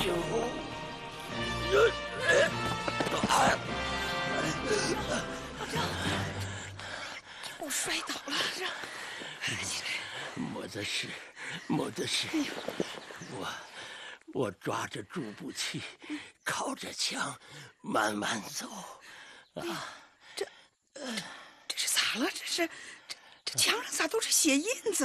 我摔倒了，起来。 没得事，没得事。我抓着助步器，靠着墙，慢慢走。啊， 这是咋了？这墙上咋都是血印子？